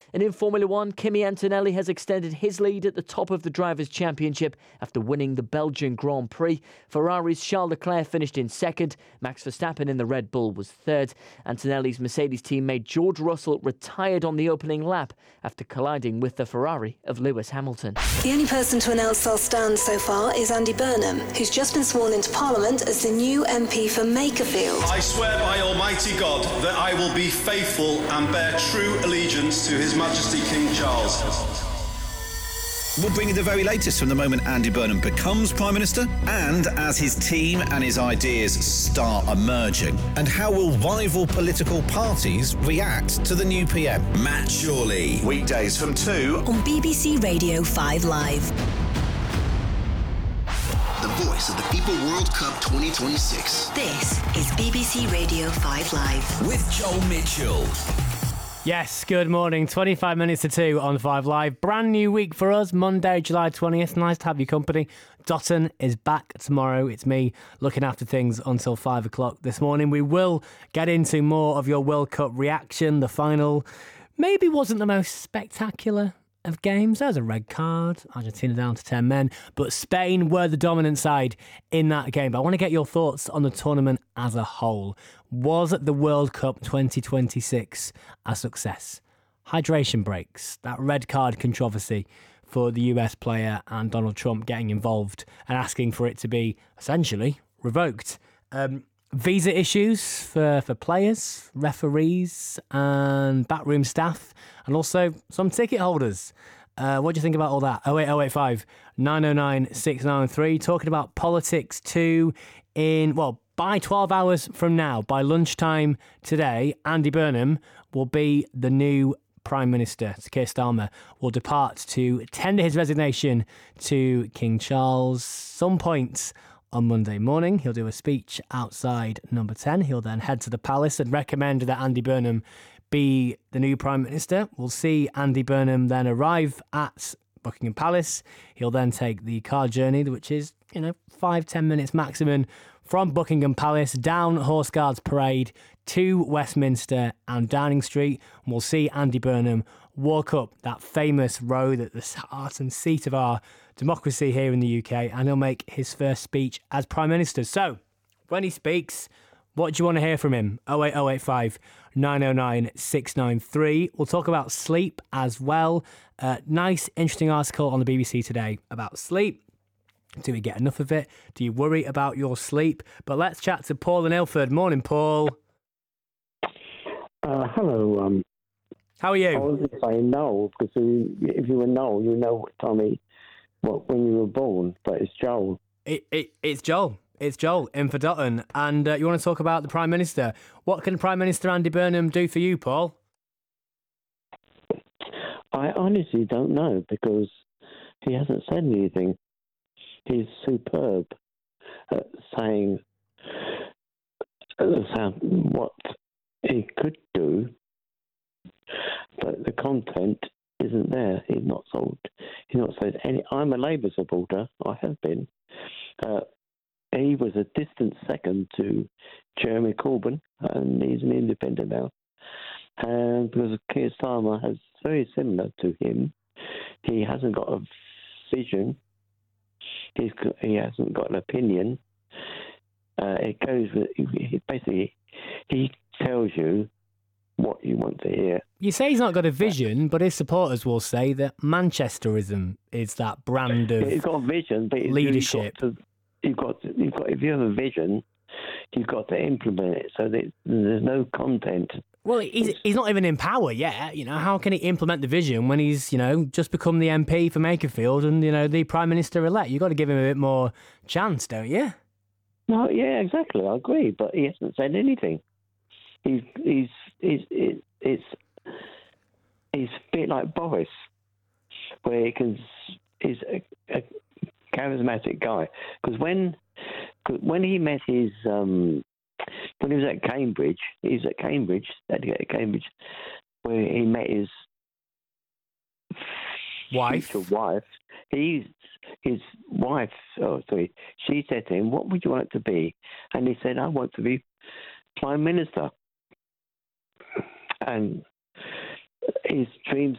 And in Formula 1, Kimi Antonelli has extended his lead at the top of the Drivers' Championship after winning the Belgian Grand Prix. Ferrari's Charles Leclerc finished in second. Max Verstappen in the Red Bull was third. Antonelli's Mercedes teammate George Russell retired on the opening lap after colliding with the Ferrari of Lewis Hamilton. The only person to announce they'll stand so far is Andy Burnham, who's just been sworn into Parliament as the new MP for Makerfield. I swear by Almighty God that I will be faithful and bear true allegiance to His Majesty King Charles. We'll bring you the very latest from the moment Andy Burnham becomes Prime Minister and as his team and his ideas start emerging. And how will rival political parties react to the new PM? Matt Shawley. Weekdays from 2 on BBC Radio 5 Live. The voice of the FIFA World Cup 2026. This is BBC Radio 5 Live. With Joel Mitchell. Yes, good morning. 25 minutes to 2 on 5 Live. Brand new week for us, Monday, July 20th. Nice to have your company. Dotton is back tomorrow. It's me looking after things until 5 o'clock this morning. We will get into more of your World Cup reaction. The final maybe wasn't the most spectacular of games. There was a red card, Argentina down to 10 men, but Spain were the dominant side in that game. But I want to get your thoughts on the tournament as a whole. Was the World Cup 2026 a success? Hydration breaks, that red card controversy for the US player and Donald Trump getting involved and asking for it to be essentially revoked. Visa issues for players, referees and backroom staff, and also some ticket holders. What do you think about all that? 08085 909 693. Talking about politics too by 12 hours from now, by lunchtime today, Andy Burnham will be the new Prime Minister. Keir Starmer will depart to tender his resignation to King Charles some point on Monday morning. He'll do a speech outside number 10. He'll then head to the palace and recommend that Andy Burnham be the new Prime Minister. We'll see Andy Burnham then arrive at Buckingham Palace. He'll then take the car journey, which is, 5-10 minutes maximum, from Buckingham Palace down Horse Guards Parade to Westminster and Downing Street. And we'll see Andy Burnham walk up that famous road at the heart and seat of our democracy here in the UK, and he'll make his first speech as Prime Minister. So, when he speaks, what do you want to hear from him? 08085 909 693. We'll talk about sleep as well. Nice, interesting article on the BBC today about sleep. Do we get enough of it? Do you worry about your sleep? But let's chat to Paul in Ilford. Morning, Paul. Hello. How are you? I was going to say no, because if you were Noel, you know what Tommy, when you were born, but it's Joel. It's Joel. It's Joel in for Dotton. And you want to talk about the Prime Minister. What can Prime Minister Andy Burnham do for you, Paul? I honestly don't know, because he hasn't said anything. He's superb at saying what he could do, but the content isn't there. He's not said any. I'm a Labour supporter. I have been. He was a distant second to Jeremy Corbyn, and he's an independent now. And because Keir Starmer is very similar to him, he hasn't got a vision. He hasn't got an opinion. It goes with, basically, he tells you what you want to hear. You say he's not got a vision, but his supporters will say that Manchesterism is that brand of he's got a vision, but leadership. If you have a vision, you've got to implement it. So there's no content. Well, he's not even in power yet. How can he implement the vision when he's, just become the MP for Makerfield and, the Prime Minister-elect? You've got to give him a bit more chance, don't you? No, yeah, exactly. I agree, but he hasn't said anything. He's a bit like Boris, where he's a charismatic guy. Because when he met his when he was at Cambridge, where he met his wife. His wife, she said to him, "What would you want to be?" And he said, "I want to be Prime Minister." And his dreams